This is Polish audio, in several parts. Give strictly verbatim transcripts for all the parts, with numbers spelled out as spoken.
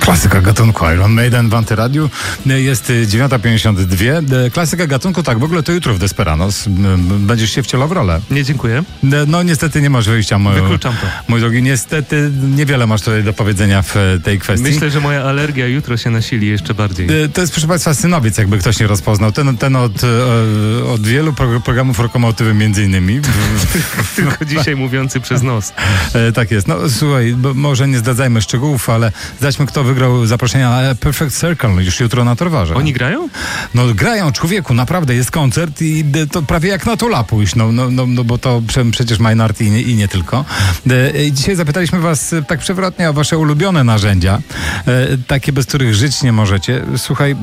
Klasyka gatunku Iron Maiden w Antyradiu. Jest dziewiąta pięćdziesiąt dwa. Klasyka gatunku, tak, w ogóle to jutro w Desperados. Będziesz się wcielał w rolę. Nie, dziękuję. No niestety nie masz wyjścia. Mój, Wykluczam to. Mój drogi, niestety niewiele masz tutaj do powiedzenia w tej kwestii. Myślę, że moja alergia jutro się nasili jeszcze bardziej. To jest, proszę Państwa, Synowiec, jakby ktoś nie rozpoznał. Ten, ten od, od wielu programów Lokomotywy między innymi. Tylko dzisiaj mówiący przez nos. Tak jest. No słuchaj, może nie zdradzajmy szczegółów, ale zdradźmy, kto wygrał zaproszenia na Perfect Circle już jutro na Torwarze. Oni grają? No grają, człowieku, naprawdę jest koncert i to prawie jak na Tula pójść, no, no, no, no bo to przecież Maynard i nie, i nie tylko. Dzisiaj zapytaliśmy was tak przewrotnie o wasze ulubione narzędzia, takie, bez których żyć nie możecie. Słuchaj,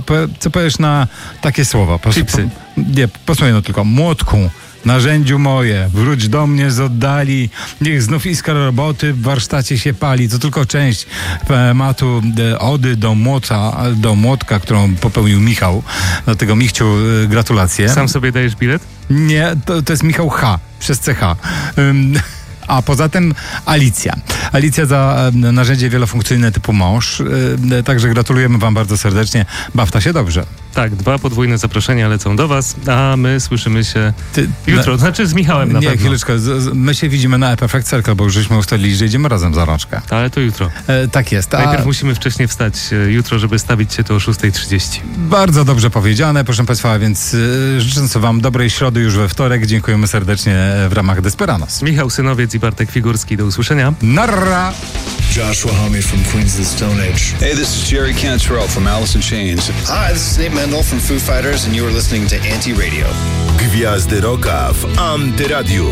co powiesz na takie słowa? Pos- Chipsy. Po, nie, posłuchaj no tylko. Młotku, narzędziu moje, wróć do mnie z oddali, niech znów iskra roboty w warsztacie się pali. To tylko część tematu ody do młota, do młotka, którą popełnił Michał. Dlatego Michciu, gratulacje. Sam sobie dajesz bilet? Nie, to, to jest Michał H. przez C H. Um, A poza tym Alicja. Alicja za narzędzie wielofunkcyjne typu mąż. Także gratulujemy wam bardzo serdecznie. Bawta się dobrze. Tak, dwa podwójne zaproszenia lecą do was, a my słyszymy się Ty, jutro. Na, znaczy z Michałem na nie, pewno. chwileczkę. Z, z, my się widzimy na Perfect Circle, bo już żeśmy ustalili, że idziemy razem za rączkę. Ale to jutro. E, tak jest. A... Najpierw musimy wcześniej wstać e, jutro, żeby stawić się to o szósta trzydzieści. Bardzo dobrze powiedziane, proszę Państwa, więc e, życząc wam dobrej środy już we wtorek. Dziękujemy serdecznie w ramach Desperados. Michał Synowiec i Bartek Figurski. Do usłyszenia. Narra! Joshua Homme from Queens of the Stone Age. Hey, this is Jerry Cantrell from Alice in Chains. Hi, this is Nate Mendel from Foo Fighters and you are listening to Anti-Radio. Gwiazdy Rocka w Antyradiu.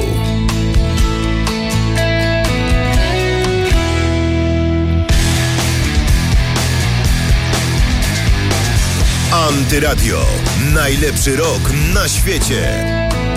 Antyradio. Najlepszy rok na świecie.